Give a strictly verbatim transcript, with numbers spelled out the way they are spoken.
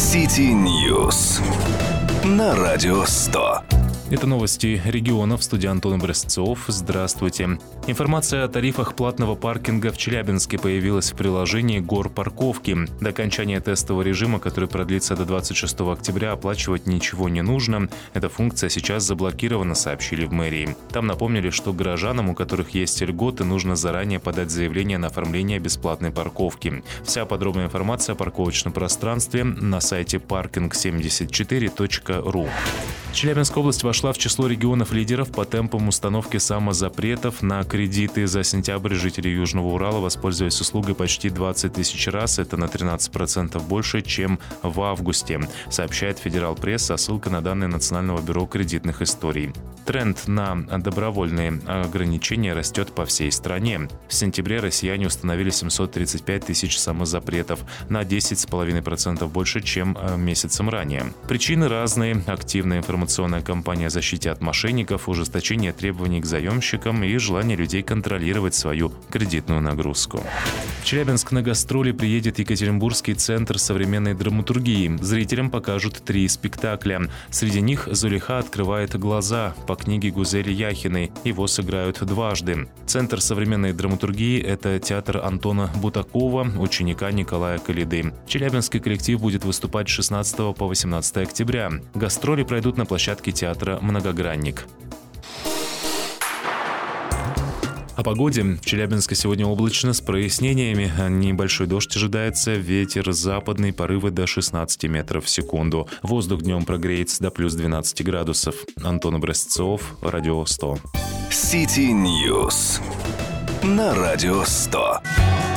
City News на Радио сто. Это новости регионов. В студии Антон Образцов. Здравствуйте. Информация о тарифах платного паркинга в Челябинске появилась в приложении «Горпарковки». До окончания тестового режима, который продлится до двадцать шестого октября, оплачивать ничего не нужно. Эта функция сейчас заблокирована, сообщили в мэрии. Там напомнили, что горожанам, у которых есть льготы, нужно заранее подать заявление на оформление бесплатной парковки. Вся подробная информация о парковочном пространстве на сайте паркинг семьдесят четыре точка ру. Челябинская область вошла в число регионов-лидеров по темпам установки самозапретов на кредиты. За сентябрь жители Южного Урала воспользовались услугой почти двадцать тысяч раз. Это на тринадцать процентов больше, чем в августе, сообщает Федерал Пресс со ссылкой на данные Национального бюро кредитных историй. Тренд на добровольные ограничения растет по всей стране. В сентябре россияне установили семьсот тридцать пять тысяч самозапретов, на десять целых пять десятых процента больше, чем месяцем ранее. Причины разные. Активная информационная кампания о защите от мошенников, ужесточение требований к заемщикам и желание людей контролировать свою кредитную нагрузку. В Челябинск на гастроли приедет Екатеринбургский центр современной драматургии. Зрителям покажут три спектакля. Среди них «Зулейха открывает глаза» по книге Гузели Яхиной. Его сыграют дважды. Центр современной драматургии – это театр Антона Бутакова, ученика Николая Калиды. Челябинский коллектив будет выступать с шестнадцатого по восемнадцатое октября. Гастроли пройдут на площадке театра «Многогранник». О погоде. В Челябинске сегодня облачно с прояснениями. Небольшой дождь ожидается. Ветер западный, порывы до шестнадцати метров в секунду. Воздух днем прогреется до плюс двенадцати градусов. Антон Образцов, Радио сто. City News на Радио сто.